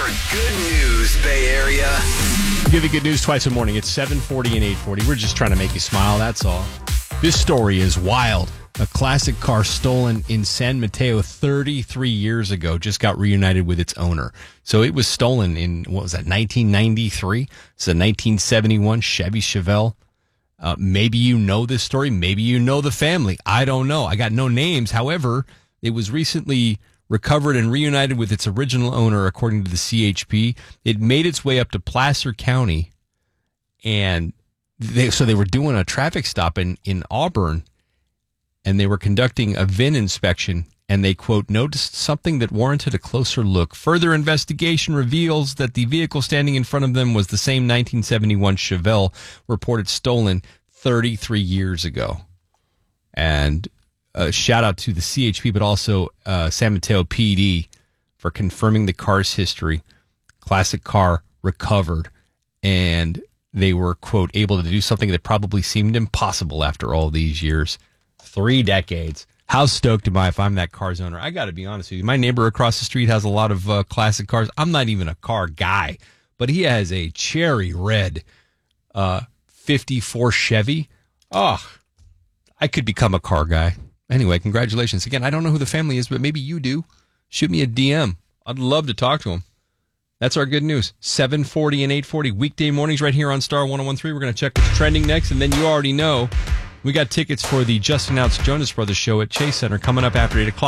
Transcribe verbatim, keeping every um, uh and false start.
good news, Bay Area. Give you good news twice a morning. It's seven forty and eight forty. We're just trying to make you smile, that's all. This story is wild. A classic car stolen in San Mateo thirty-three years ago just got reunited with its owner. So it was stolen in, what was that, nineteen ninety-three? It's a nineteen seventy-one Chevy Chevelle. Uh, maybe you know this story. Maybe you know the family. I don't know. I got no names. However, it was recently recovered and reunited with its original owner, according to the C H P. It made its way up to Placer County, and they, so they were doing a traffic stop in, in Auburn, and they were conducting a V I N inspection, and they, quote, noticed something that warranted a closer look. Further investigation reveals that the vehicle standing in front of them was the same nineteen seventy-one Chevelle reported stolen thirty-three years ago. And a shout out to the C H P, but also uh, San Mateo P D for confirming the car's history. Classic car recovered, and they were, quote, able to do something that probably seemed impossible after all these years. Three decades. How stoked am I if I'm that car's owner? I got to be honest with you. My neighbor across the street has a lot of uh, classic cars. I'm not even a car guy, but he has a cherry red uh, fifty-four Chevy. Oh, I could become a car guy. Anyway, congratulations. Again, I don't know who the family is, but maybe you do. Shoot me a D M. I'd love to talk to him. That's our good news. seven forty and eight forty weekday mornings right here on Star one oh one three. We're going to check what's trending next, and then you already know we got tickets for the just announced Jonas Brothers show at Chase Center coming up after eight o'clock.